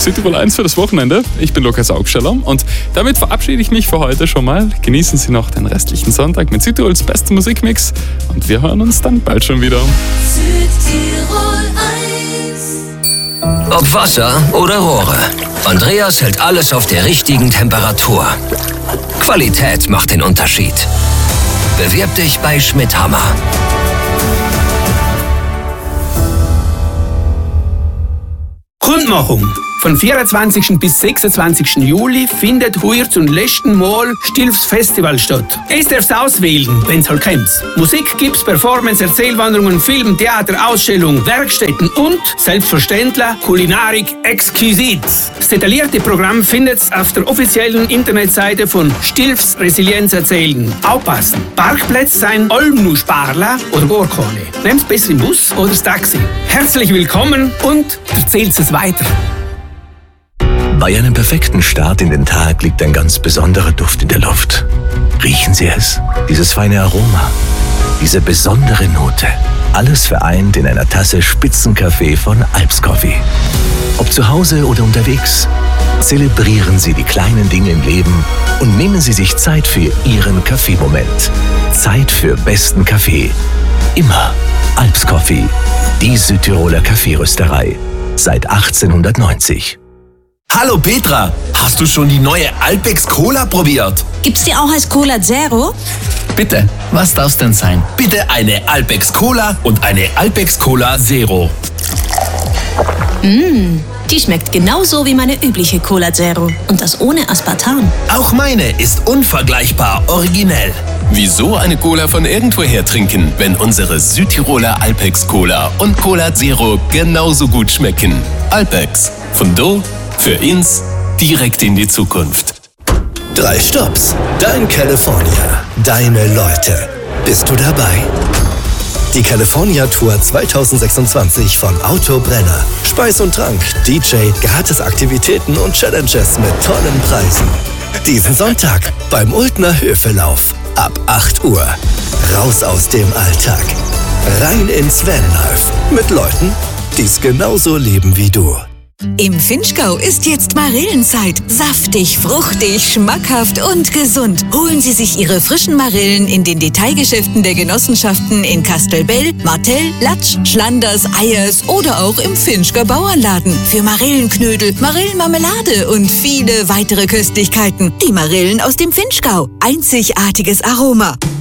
Südtirol 1 für das Wochenende. Ich bin Lukas Augsteller und damit verabschiede ich mich für heute schon mal. Genießen Sie noch den restlichen Sonntag mit Südtirols bestem Musikmix und wir hören uns dann bald schon wieder. Südtirol 1. Ob Wasser oder Rohre, Andreas hält alles auf der richtigen Temperatur. Qualität macht den Unterschied. Bewirb dich bei Schmidthammer. Kundmachung. Von 24. bis 26. Juli findet heuer zum letzten Mal Stilfs Festival statt. Es darf's auswählen, wenn's halt kommt. Musik gibt's, Performance, Erzählwanderungen, Film, Theater, Ausstellung, Werkstätten und, selbstverständlich, Kulinarik exquisit. Das detaillierte Programm findet's auf der offiziellen Internetseite von Stilfs Resilienz erzählen. Aufpassen, Parkplätze seien allem nur Sparla oder gar keine. Nehmt's besser im Bus oder das Taxi. Herzlich willkommen und erzählt's es weiter. Bei einem perfekten Start in den Tag liegt ein ganz besonderer Duft in der Luft. Riechen Sie es? Dieses feine Aroma, diese besondere Note. Alles vereint in einer Tasse Spitzenkaffee von Alps Coffee. Ob zu Hause oder unterwegs, zelebrieren Sie die kleinen Dinge im Leben und nehmen Sie sich Zeit für Ihren Kaffeemoment. Zeit für besten Kaffee. Immer Alps Coffee, die Südtiroler Kaffeerösterei. Seit 1890. Hallo Petra, hast du schon die neue Alpex Cola probiert? Gibt's die auch als Cola Zero? Bitte, was darf's denn sein? Bitte eine Alpex Cola und eine Alpex Cola Zero. Die schmeckt genauso wie meine übliche Cola Zero. Und das ohne Aspartam. Auch meine ist unvergleichbar originell. Wieso eine Cola von irgendwoher trinken, wenn unsere Südtiroler Alpex Cola und Cola Zero genauso gut schmecken? Alpex, von do für ins, direkt in die Zukunft. 3 Stops, dein California, deine Leute. Bist du dabei? Die California Tour 2026 von Autobrenner. Speis und Trank, DJ, Gratisaktivitäten und Challenges mit tollen Preisen. Diesen Sonntag beim Ultner Höfelauf. Ab 8 Uhr. Raus aus dem Alltag. Rein ins Vanlife. Mit Leuten, die es genauso leben wie du. Im Vinschgau ist jetzt Marillenzeit. Saftig, fruchtig, schmackhaft und gesund. Holen Sie sich Ihre frischen Marillen in den Detailgeschäften der Genossenschaften in Kastelbell, Martell, Latsch, Schlanders, Eyers oder auch im Vinschger Bauernladen. Für Marillenknödel, Marillenmarmelade und viele weitere Köstlichkeiten. Die Marillen aus dem Vinschgau. Einzigartiges Aroma.